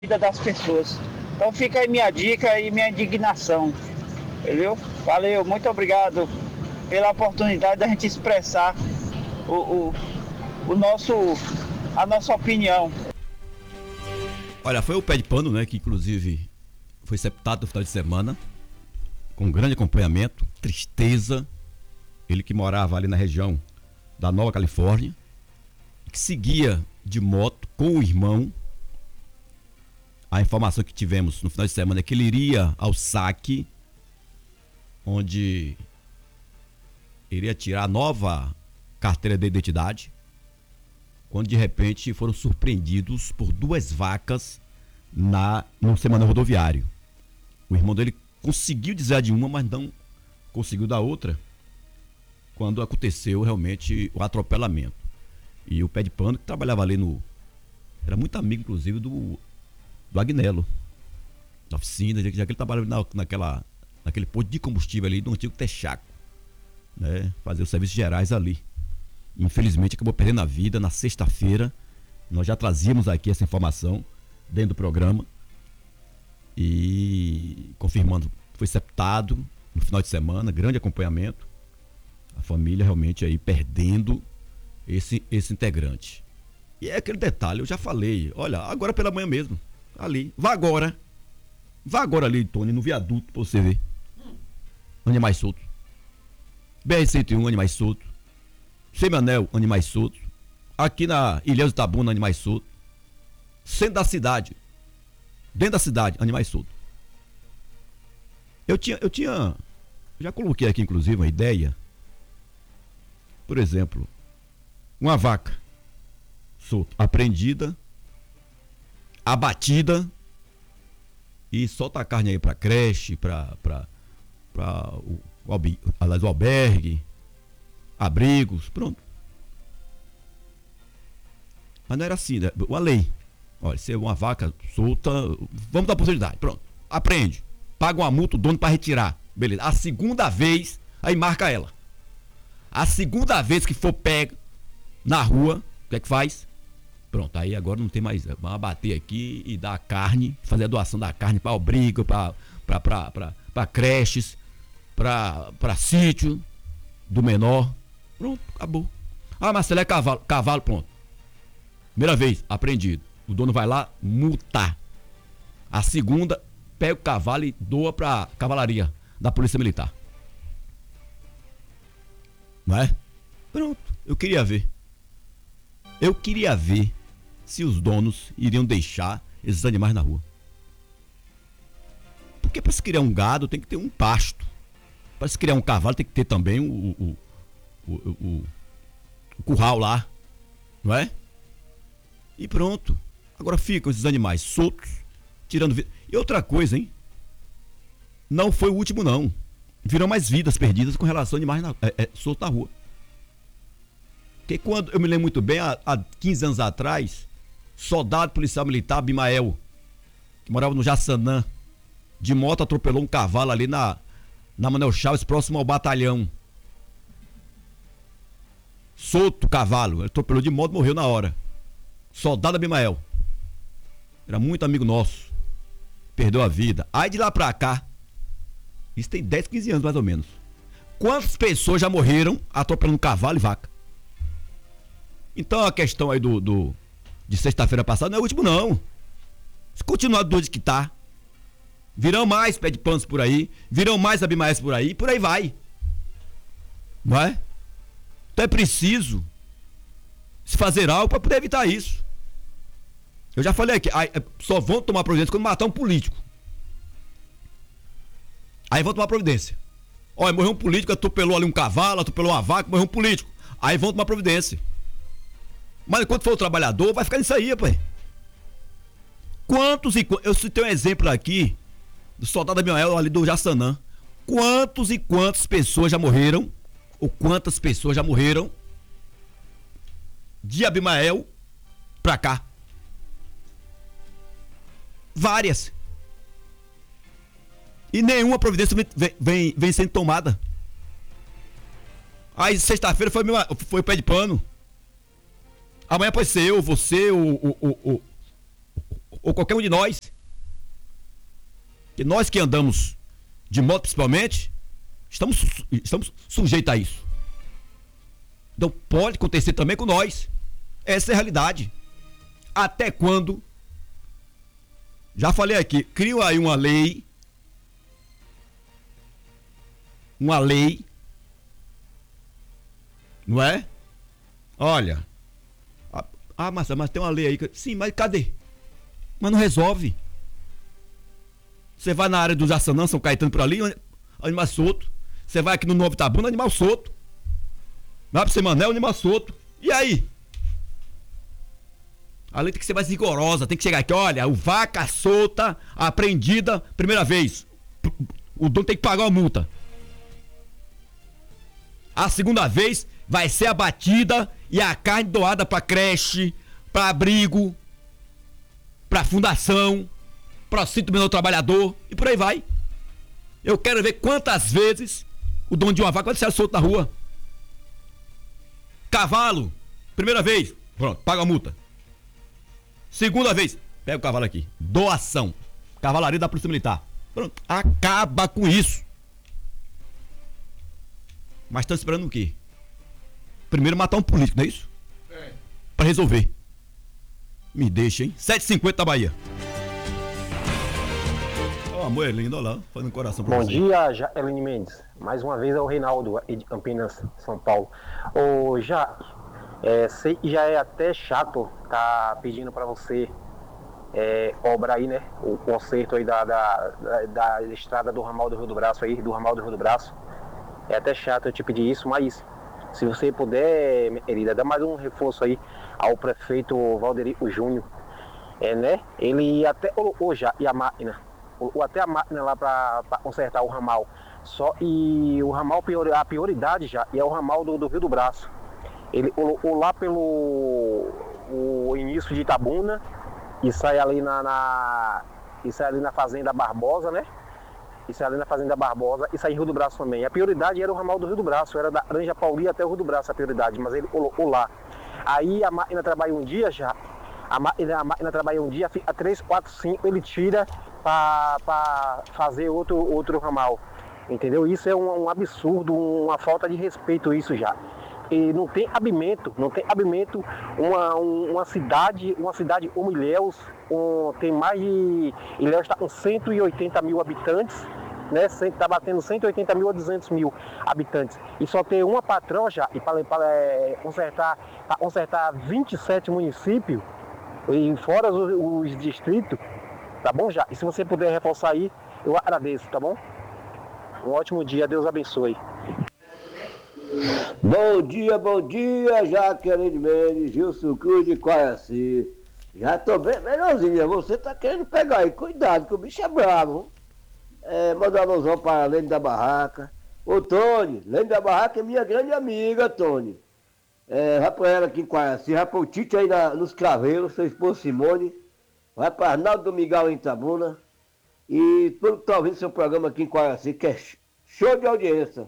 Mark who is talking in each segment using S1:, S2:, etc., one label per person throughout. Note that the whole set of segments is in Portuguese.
S1: vida das pessoas. Então fica aí minha dica e minha indignação, entendeu? Valeu, muito obrigado pela oportunidade da gente expressar o, o, a nossa opinião.
S2: Olha, foi o pé de pano, né, que inclusive foi sepultado no final de semana, com grande acompanhamento, tristeza. Ele que morava ali na região da Nova Califórnia, que seguia de moto com o irmão. A informação que tivemos no final de semana é que ele iria ao saque, onde iria tirar a nova carteira de identidade, quando de repente foram surpreendidos por duas vacas no semanal rodoviário. O irmão dele conseguiu desviar de uma, mas não conseguiu da outra, quando aconteceu realmente o atropelamento. E o pé de pano, que trabalhava ali era muito amigo, inclusive, do Agnello, na oficina, já que ele trabalhava naquele posto de combustível ali do antigo Texaco, né? Fazer os serviços gerais ali. Infelizmente acabou perdendo a vida na sexta-feira. Nós já trazíamos aqui essa informação dentro do programa e confirmando, foi sepultado no final de semana, grande acompanhamento. A família realmente aí perdendo esse integrante. E é aquele detalhe, eu já falei, olha, agora pela manhã mesmo, ali, vá agora ali, Tony, no viaduto pra você ver animais soltos, BR-101, animais soltos, Semianel, animais soltos, aqui na Ilhéus de Itabuna, animais soltos, centro da cidade, dentro da cidade, animais soltos. Eu já coloquei aqui inclusive uma ideia, por exemplo, uma vaca solta, apreendida, abatida, e solta a carne aí pra creche, o albergue, abrigos, pronto. Mas não era assim, né? Uma lei. Olha, se é uma vaca solta, vamos dar oportunidade, pronto. Apreende, paga uma multa o dono pra retirar, beleza. A segunda vez, aí marca ela. A segunda vez que for pega na rua, o que é que faz? Pronto, aí agora não tem mais. Vamos abater aqui e dar a carne, fazer a doação da carne para abrigo, para creches, para sítio do menor. Pronto, acabou. Ah, Marcelo, é cavalo. Cavalo, pronto. Primeira vez, apreendido. O dono vai lá, multa. A segunda, pega o cavalo e doa para cavalaria da Polícia Militar. Não é? Pronto, eu queria ver se os donos iriam deixar esses animais na rua. Porque para se criar um gado tem que ter um pasto. Para se criar um cavalo tem que ter também o curral lá, não é? E pronto. Agora ficam esses animais soltos, tirando vida. E outra coisa, hein? Não foi o último não. Viram mais vidas perdidas com relação a animais soltos na rua. Porque quando, eu me lembro muito bem, há 15 anos atrás, soldado policial militar Abimael, que morava no Jaçanã, de moto atropelou um cavalo ali na Manuel Chaves, próximo ao batalhão. Solto o cavalo, ele atropelou de moto e morreu na hora. Soldado Abimael. Era muito amigo nosso. Perdeu a vida. Aí de lá pra cá, isso tem 10, 15 anos mais ou menos. Quantas pessoas já morreram atropelando cavalo e vaca? Então a questão aí de sexta-feira passada não é o último não. Se continuar do jeito que tá, virão mais pé de panos por aí, virão mais Abimaéis por aí vai. Não é? Então é preciso se fazer algo para poder evitar isso. Eu já falei aqui, só vão tomar providência quando matar um político. Aí vão tomar providência. Olha, morreu um político, atropelou ali um cavalo, atropelou uma vaca, morreu um político. Aí vão tomar providência. Mas enquanto for o trabalhador, vai ficar nisso aí, pai. Quantos e quantos. Eu citei um exemplo aqui do soldado Abimael ali do Jaçanã. Quantos e quantas pessoas já morreram? Ou quantas pessoas já morreram de Abimael pra cá? Várias. E nenhuma providência vem sendo tomada. Aí sexta-feira foi pé de pano. Amanhã pode ser eu, você, o ou qualquer um de nós. Que nós que andamos de moto principalmente, estamos sujeitos a isso. Então pode acontecer também com nós. Essa é a realidade. Até quando? Já falei aqui, criam aí uma lei, não é? Olha, mas tem uma lei aí, sim, mas cadê? Mas não resolve. Você vai na área do Jaçanã, São Caetano por ali, animal solto. Você vai aqui no Novo Itabuna, animal solto. Vai pro Semanel, animal solto. E aí? A lei tem que ser mais rigorosa, tem que chegar aqui, olha, o vaca solta, apreendida, primeira vez. O dono tem que pagar a multa. A segunda vez vai ser abatida e a carne doada para creche, para abrigo, para fundação, para o Sindicato do Trabalhador e por aí vai. Eu quero ver quantas vezes o dono de uma vaca vai ser solto na rua. Cavalo, primeira vez, pronto, paga a multa. Segunda vez, pega o cavalo aqui, doação, cavalaria da Polícia Militar. Pronto, acaba com isso. Mas estão esperando o quê? Primeiro matar um político, não é isso? É. Pra resolver. Me deixa, hein? 7h50 da Bahia. Ó, amor, é lindo, olha lá, fazendo coração pra
S3: Bom
S2: você.
S3: dia, Eline Mendes. Mais uma vez é o Reinaldo, de Campinas, São Paulo. Sei que já é até chato tá pedindo pra você obra aí, né? O conserto aí da estrada do ramal do Rio do Braço aí, do ramal do Rio do Braço. É até chato eu te pedir isso, mas se você puder, querida, dá mais um reforço aí ao prefeito Valderico Júnior, né? Ele até colocou já e a máquina lá para consertar o ramal. Só e o ramal, a prioridade já é o ramal do Rio do Braço. Ele colocou lá pelo o início de Itabuna e sai ali na Fazenda Barbosa, né? Isso é ali na Fazenda Barbosa, isso aí em Rio do Braço também. A prioridade era o ramal do Rio do Braço, era da Granja Pauli até o Rio do Braço a prioridade, mas ele colocou lá. Aí a máquina trabalha um dia já, a máquina trabalha um dia, fica 3, 4, 5, ele tira para fazer outro ramal. Entendeu? Isso é um absurdo, uma falta de respeito isso já. E não tem abimento, uma cidade como Ilhéus, tem mais de... Ilhéus está com 180 mil habitantes, né? Está batendo 180 mil a 200 mil habitantes. E só tem uma patroa já, e para consertar 27 municípios, e fora os distritos, tá bom já? E se você puder reforçar aí, eu agradeço, tá bom? Um ótimo dia, Deus abençoe.
S4: Bom dia, Jaqueline Mendes, Gilson Cruz de Quaraci. Já tô bem melhorzinha, você tá querendo pegar aí, cuidado que o bicho é bravo. Manda um alusão para Lene da Barraca. Ô Tony, Lene da Barraca é minha grande amiga, Tony. Vai pra ela aqui em Quaraci, vai pro Tite aí nos Craveiros, sua esposa Simone. Vai pra Arnaldo do Miguel em Itabuna. E todo que tá ouvindo seu programa aqui em Quaraci, que é show de audiência.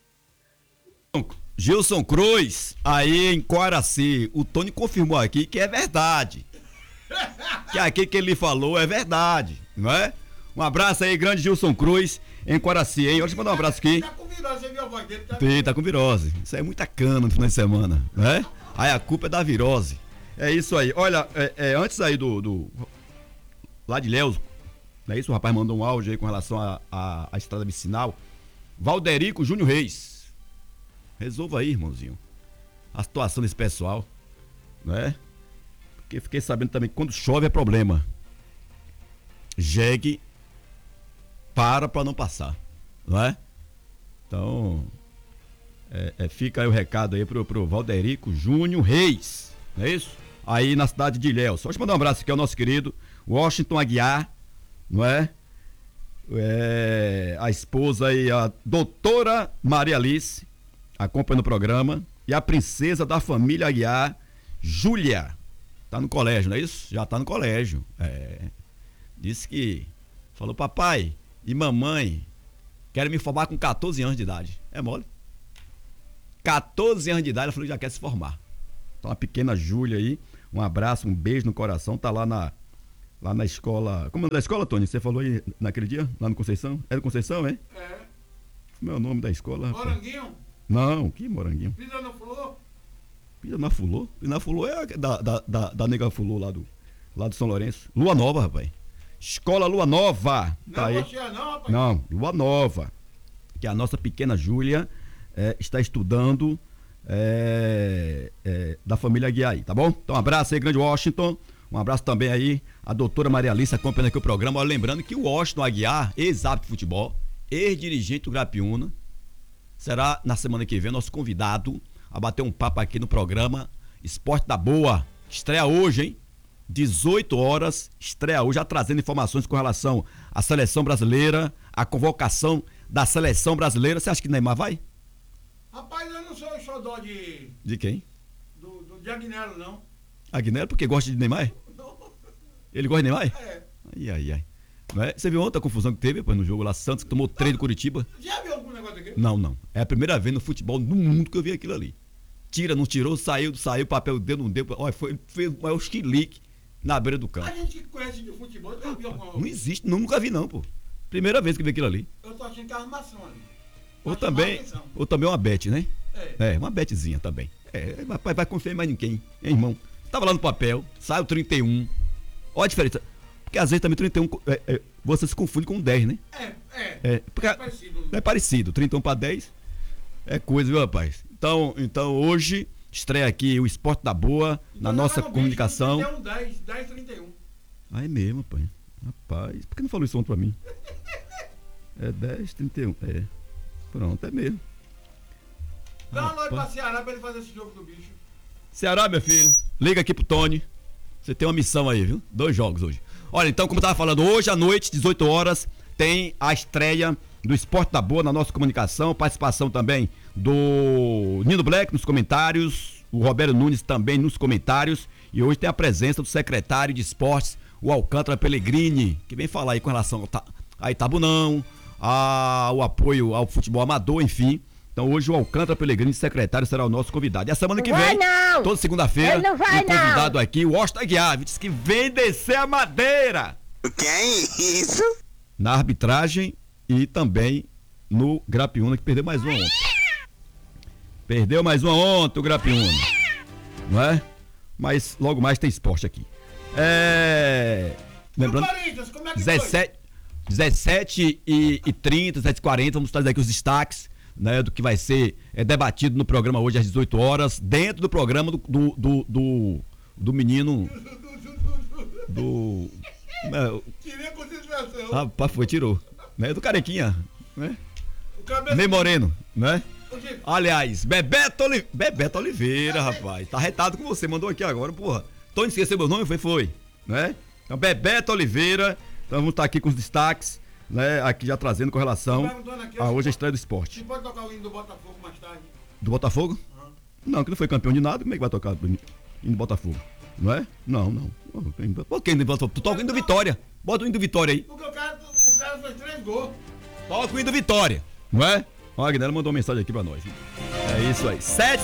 S2: Gilson Cruz, aí em Quaraci, o Tony confirmou aqui que é verdade. Que aquilo que ele falou é verdade, não é? Um abraço aí, grande Gilson Cruz, em Quaraci, hein? Deixa eu mandar um abraço aqui. Tá com virose, você viu a voz dele? Tá com virose. Isso é muita cana no final de semana, não é? Aí a culpa é da virose. É isso aí. Olha, antes aí lá de Ilhéus, não é isso? O rapaz mandou um áudio aí com relação à estrada vicinal. Valderico Júnior Reis. Resolva aí, irmãozinho, a situação desse pessoal, né? Porque fiquei sabendo também que quando chove é problema. Jegue para não passar, não é? Então, fica aí o recado aí pro Valderico Júnior Reis, não é isso? Aí na cidade de Ilhéus. Deixa eu mandar um abraço aqui ao nosso querido Washington Aguiar, não é? A esposa aí, a doutora Maria Alice, acompanhando o programa, e a princesa da família Aguiar, Júlia, tá no colégio, não é isso? Já tá no colégio. Disse que falou: papai e mamãe querem me formar com 14 anos de idade. É mole? 14 anos de idade, ela falou que já quer se formar. Então a pequena Júlia aí, um abraço, um beijo no coração, tá lá lá na escola. Como é da escola, Tony? Você falou aí naquele dia, lá no Conceição? É do Conceição, é?
S5: É.
S2: Como é o nome da escola?
S5: Moranguinho?
S2: Não, que Moranguinho?
S5: Pisa no Fulô?
S2: Pisa na Fulô? Pisa na Fulô é da nega Fulô lá do São Lourenço. Lua Nova, rapaz. Escola Lua Nova.
S5: Não
S2: Tá
S5: é
S2: aí.
S5: você não, rapaz?
S2: Não, Lua Nova. Que a nossa pequena Júlia está estudando da família Aguiar aí, tá bom? Então um abraço aí, grande Washington. Um abraço também aí a doutora Maria Alice acompanhando aqui o programa. Olha, lembrando que o Washington Aguiar, ex-árbitro de futebol, ex-dirigente do Grapiúna, será na semana que vem nosso convidado a bater um papo aqui no programa Esporte da Boa. Estreia hoje, hein? 18 horas, estreia hoje, já trazendo informações com relação à seleção brasileira, a convocação da seleção brasileira. Você acha que Neymar vai?
S5: Rapaz, eu não sou xodó
S2: De quem?
S5: de Agnello, não.
S2: Agnello, porque gosta de Neymar? Ele gosta de Neymar?
S5: É.
S2: Ai. Não é? Você viu ontem a confusão que teve depois no jogo lá, Santos, que tomou 3 do Curitiba?
S5: Já viu algum negócio aqui?
S2: Não. É a primeira vez no futebol do mundo que eu vi aquilo ali. Tira, não tirou, saiu, papel deu, não deu. Olha, foi o maior chilique na beira do campo.
S5: A gente que conhece de futebol, já viu alguma
S2: Não existe, nunca vi não, pô. Primeira vez que vi aquilo ali.
S5: Eu tô achando que é armação ali.
S2: Ou também uma bet, né?
S5: É.
S2: Uma betzinha também. Vai confiar em mais ninguém, hein, irmão? Tava lá no papel, saiu 31. Olha a diferença. Porque às vezes também 31, você se confunde com 10, né? Porque
S5: É parecido.
S2: É parecido, 31 para 10 é coisa, viu, rapaz? Então hoje estreia aqui o Esporte da Boa na nossa comunicação.
S5: 10:31.
S2: Ah, é mesmo, pai. Rapaz, por que não falou isso ontem pra mim? É 10:31. Pronto, é mesmo.
S5: Dá uma noite pra Ceará pra ele fazer esse jogo do bicho.
S2: Ceará, meu filho, liga aqui pro Tony. Você tem uma missão aí, viu? 2 jogos hoje. Olha, então, como eu tava falando, hoje à noite, 18 horas, tem a estreia do Esporte da Boa na nossa comunicação. Participação também do Nino Black nos comentários, o Roberto Nunes também nos comentários. E hoje tem a presença do secretário de esportes, o Alcântara Pellegrini, que vem falar aí com relação a Itabunão, ao apoio ao futebol amador, enfim. Então hoje o Alcântara Pellegrini, secretário, será o nosso convidado. E a semana que vem, toda segunda-feira, o convidado aqui, o Washington Aguiar, diz que vem descer a madeira.
S6: O que é isso?
S2: Na arbitragem e também no Grapiúna, que perdeu mais uma ontem. Perdeu mais uma ontem o Grapiúna, não é? Mas logo mais tem esporte aqui. Lembrando, 17h30, 17h40, vamos trazer aqui os destaques, né, do que vai ser debatido no programa hoje às 18 horas, dentro do programa do menino
S5: Tirei a concentração.
S2: Rapaz, tirou, né, do carequinha, né? Ney Moreno, né? Aliás, Bebeto Oliveira, rapaz, tá retado com você, mandou aqui agora, porra. Tony esqueceu meu nome, foi, né? Então, Bebeto Oliveira, então vamos estar aqui com os destaques, né, aqui já trazendo com relação a hoje a estreia do esporte.
S5: Você pode tocar o hino do Botafogo mais tarde?
S2: Do Botafogo?
S5: Uhum.
S2: Não, que não foi campeão de nada, como é que vai tocar o hino do Botafogo? Não é? Não. Por que hino do Botafogo? Tu toca o hino do Vitória. Bota o hino do Vitória aí.
S5: Porque o cara fez 3 gols.
S2: Toca o hino do Vitória, não é? Ó, a Agnello mandou uma mensagem aqui pra nós. É isso aí. 7